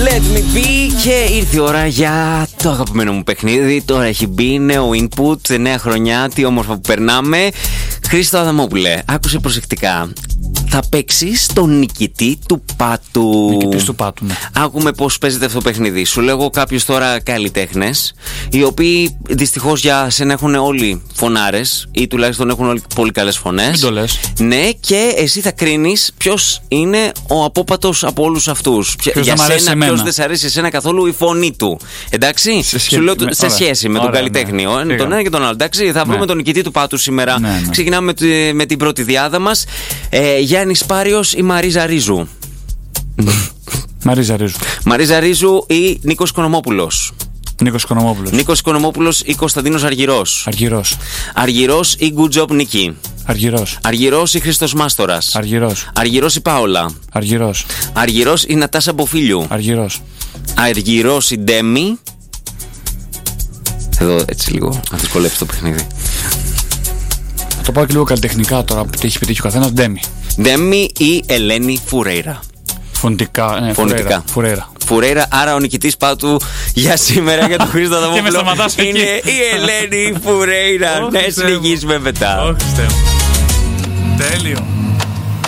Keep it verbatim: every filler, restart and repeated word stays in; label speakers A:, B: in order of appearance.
A: Let me be. Και ήρθε η ώρα για το αγαπημένο μου παιχνίδι. Τώρα έχει μπει νέο input, νέα χρονιά. Τι όμορφα που περνάμε. Χρήστο Αδαμόπουλε, άκουσε προσεκτικά. Θα παίξεις τον νικητή του πάτου.
B: Νικητής του πάτου, ναι.
A: Άκουμε πώς παίζεται αυτό το παιχνίδι. Σου λέγω κάποιους τώρα καλλιτέχνες, οι οποίοι δυστυχώς για σένα έχουν όλοι φωνάρες, ή τουλάχιστον έχουν όλοι πολύ καλές φωνές.
B: Μην το λες.
A: Ναι, και εσύ θα κρίνεις ποιος είναι ο απόπατος από όλους αυτούς.
B: Ποιος
A: για
B: δεν μ' αρέσει
A: σένα,
B: εμένα.
A: ποιος δεν σ' αρέσει εσένα καθόλου η φωνή του. Εντάξει.
B: Σε σχέση
A: Σου λέω
B: με,
A: σε
B: ωραία.
A: σχέση με
B: Ωραία,
A: τον καλλιτέχνη.
B: ναι.
A: Τον ένα και τον άλλο. Εντάξει. Θα βρούμε
B: ναι.
A: τον νικητή του πάτου σήμερα.
B: Ναι, ναι.
A: Ξεκινάμε με, τη, με την πρώτη διάδα μας. Ε, Γιάννης Πάριος ή Μαρίζα Ρίζου.
B: Μαρίζα Ρίζου.
A: Μαρίζα Ρίζου ή Νίκος Οικονομόπουλος.
B: Νίκος Οικονομόπουλος.
A: Νίκος Οικονομόπουλος ή Κωνσταντίνος Αργυρός.
B: Αργυρός.
A: Αργυρός ή Good Job Νίκη.
B: Αργυρός.
A: Αργυρός ή Χρήστος Μάστορας.
B: Αργυρός.
A: Αργυρός ή Πάολα.
B: Αργυρός.
A: Αργυρός ή Νατάσα Μποφίλιου.
B: Αργυρός.
A: Αργυρός ή Ντέμι. Εδώ έτσι λίγο να δυσκολεύει το παιχνίδι.
B: Θα το πάω και λίγο καλλιτεχνικά τώρα που έχει πετύχει ο καθένας. Ντέμι.
A: Ντέμι ή Ελένη Φουρέιρα.
B: Φωνητικά. Ναι,
A: Φωνητικά.
B: Φουρέιρα.
A: Φουρέιρα, άρα ο νικητής πάτου για σήμερα για τον Χρήστο Αδαμόπουλο
B: εκεί.
A: είναι η Ελένη Φουρέιρα. Ναι, συνεχίσουμε μετά.
B: Όχι, τέλειο.